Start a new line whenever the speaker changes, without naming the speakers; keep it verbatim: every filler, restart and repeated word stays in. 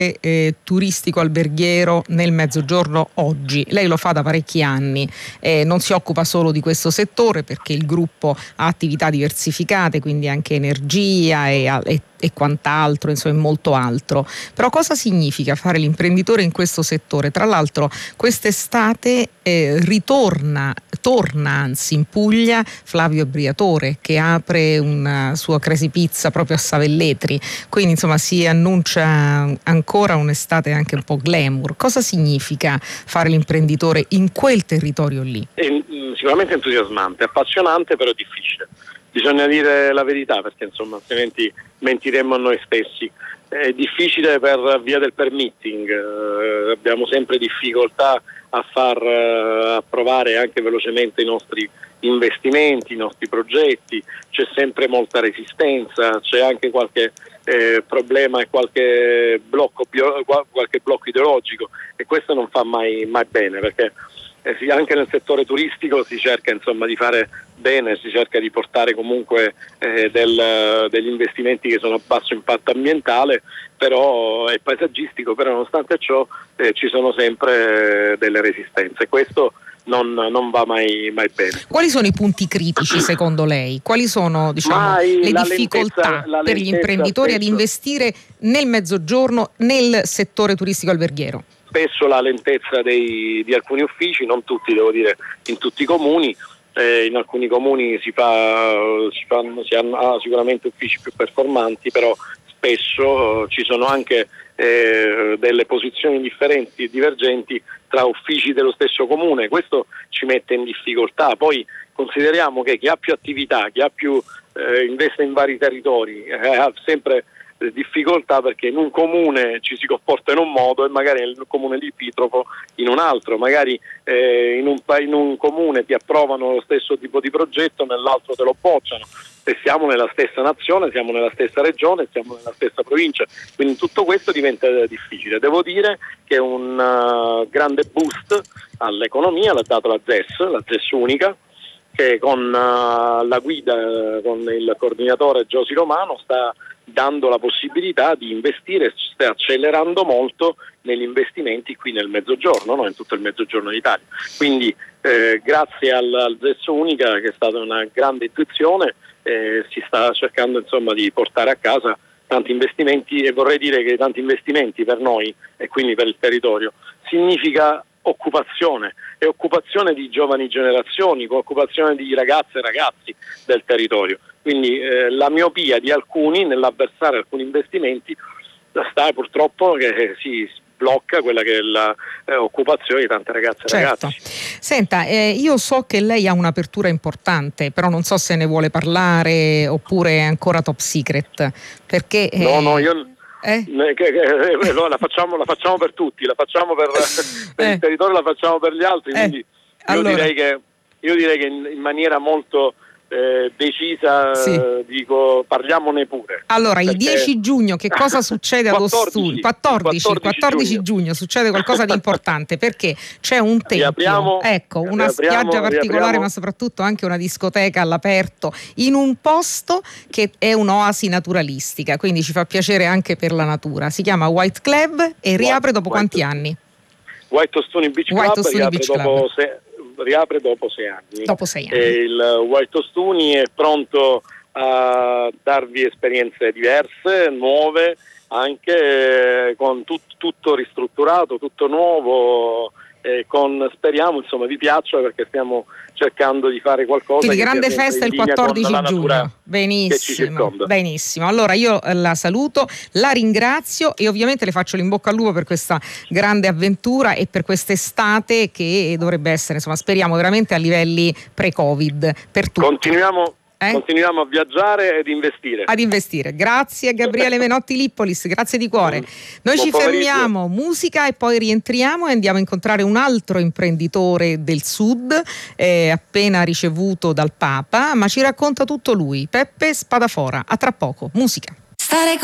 Eh, turistico alberghiero nel Mezzogiorno oggi. Lei lo fa da parecchi anni, eh, non si occupa solo di questo settore perché il gruppo ha attività diversificate, quindi anche energia e, e, e quant'altro, insomma molto altro. Però cosa significa fare l'imprenditore in questo settore? Tra l'altro quest'estate eh, ritorna, torna anzi in Puglia Flavio Briatore, che apre una sua Crazy Pizza proprio a Savelletri, quindi insomma si annuncia ancora ancora un'estate anche un po' glamour. Cosa significa fare l'imprenditore in quel territorio lì?
È sicuramente entusiasmante, appassionante, però difficile. Bisogna dire la verità, perché insomma altrimenti mentiremmo a noi stessi. È difficile per via del permitting, eh, abbiamo sempre difficoltà a far eh, approvare anche velocemente i nostri investimenti, i nostri progetti, c'è sempre molta resistenza, c'è anche qualche eh, problema e qualche blocco, bio, qualche blocco ideologico, e questo non fa mai, mai bene, perché eh, sì, anche nel settore turistico si cerca insomma di fare bene, si cerca di portare comunque eh, del, degli investimenti che sono a basso impatto ambientale però e paesaggistico, però nonostante ciò eh, ci sono sempre eh, delle resistenze. Questo Non, non va mai, mai bene.
Quali sono i punti critici secondo lei? Quali sono diciamo, le difficoltà lentezza, per gli imprenditori spesso, ad investire nel Mezzogiorno nel settore turistico alberghiero?
Spesso la lentezza dei, di alcuni uffici, non tutti, devo dire, in tutti i comuni. Eh, in alcuni comuni si fa, si fanno, si hanno ah, sicuramente uffici più performanti, però spesso eh, ci sono anche eh, delle posizioni differenti e divergenti tra uffici dello stesso comune. Questo ci mette in difficoltà. Poi consideriamo che chi ha più attività, chi ha più eh, investe in vari territori, eh, ha sempre eh, difficoltà, perché in un comune ci si comporta in un modo e magari nel comune limitropo in un altro, magari eh, in, un, in un comune ti approvano lo stesso tipo di progetto, nell'altro te lo bocciano. E siamo nella stessa nazione, siamo nella stessa regione, siamo nella stessa provincia, quindi tutto questo diventa difficile. Devo dire che un uh, grande boost all'economia l'ha dato la Z E S, la Z E S unica, che con uh, la guida, con il coordinatore Giosi Romano, sta dando la possibilità di investire, sta accelerando molto negli investimenti qui nel Mezzogiorno, no? In tutto il Mezzogiorno d'Italia. Quindi eh, grazie al, al Z E S unica, che è stata una grande intuizione, Eh, si sta cercando insomma di portare a casa tanti investimenti, e vorrei dire che tanti investimenti per noi e quindi per il territorio significa occupazione, e occupazione di giovani generazioni, occupazione di ragazze e ragazzi del territorio. Quindi eh, la miopia di alcuni nell'avversare alcuni investimenti sta purtroppo che si blocca quella che è l'occupazione eh, di tante ragazze e
certo.
ragazzi.
Senta, eh, io so che lei ha un'apertura importante, però non so se ne vuole parlare oppure è ancora top secret, perché eh,
no no io
eh?
che, che, eh, la, facciamo, la facciamo per tutti, la facciamo per, per eh. il territorio, la facciamo per gli altri, quindi eh. io, allora. direi che, io direi che in, in maniera molto Eh, decisa sì. eh, dico parliamone pure.
Allora il dieci giugno che cosa succede allo studio? quattordici, quattordici giugno succede qualcosa di importante, perché c'è un tempio, ecco, una spiaggia particolare, ma soprattutto anche una discoteca all'aperto in un posto che è un'oasi naturalistica, quindi ci fa piacere anche per la natura. Si chiama White Club e riapre dopo
White,
quanti anni?
White Ostuni Beach
White
Club
Ostuni
riapre
Beach
dopo
Club.
Se, riapre dopo sei anni.
Dopo sei anni.
E il White Ostuni è pronto a darvi esperienze diverse, nuove, anche eh, con tut, tutto ristrutturato, tutto nuovo, eh, con speriamo insomma vi piaccia, perché stiamo cercando di fare qualcosa.
Quindi grande festa il quattordici giugno. Benissimo, benissimo. Allora io la saluto, la ringrazio e ovviamente le faccio l'in bocca al lupo per questa grande avventura e per quest'estate che dovrebbe essere, insomma, speriamo veramente a livelli pre-Covid per tutti.
Continuiamo Eh? Continuiamo a viaggiare ed investire.
Ad investire. Grazie Gabriele Menotti Lippolis, grazie di cuore. Noi
Buon
ci
pomeriggio.
fermiamo, musica, e poi rientriamo e andiamo a incontrare un altro imprenditore del Sud, eh, appena ricevuto dal Papa, ma ci racconta tutto lui, Peppe Spadafora. A tra poco, musica. Stare